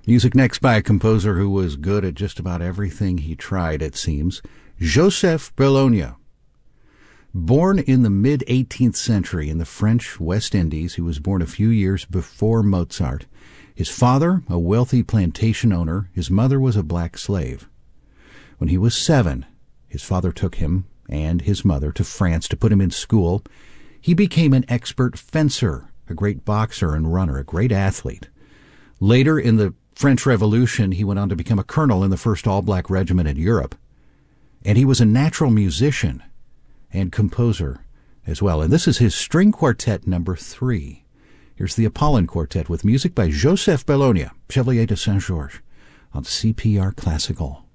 Music next by a composer who was good at just about everything he tried, it seems. Joseph Bologna. Born in the mid-18th century in the French West Indies, he was born a few years before Mozart. His father, a wealthy plantation owner, his mother was a black slave. When he was 7, his father took him and his mother to France to put him in school. He became an expert fencer, a great boxer and runner, a great athlete. Later in the French Revolution, he went on to become a colonel in the first all-black regiment in Europe. And he was a natural musician and composer as well. And this is his string quartet number 3. Here's the Apollon Quartet with music by Joseph Bologna, Chevalier de Saint-Georges, on CPR Classical.